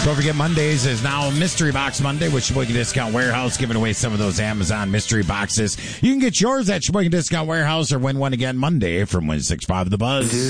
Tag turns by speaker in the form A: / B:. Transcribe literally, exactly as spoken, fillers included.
A: Don't forget, Mondays is now Mystery Box Monday with Sheboygan Discount Warehouse, giving away some of those Amazon mystery boxes. You can get yours at Sheboygan Discount Warehouse or win one again Monday from one sixty-five The Buzz.